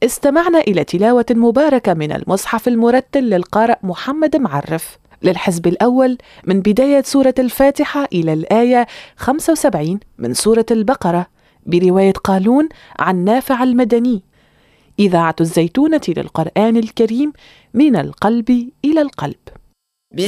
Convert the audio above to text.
استمعنا إلى تلاوة مباركة من المصحف المرتل للقارئ محمد معرف للحزب الأول من بداية سورة الفاتحة إلى الآية 75 من سورة البقرة برواية قالون عن نافع المدني. إذاعة الزيتونة للقرآن الكريم من القلب إلى القلب.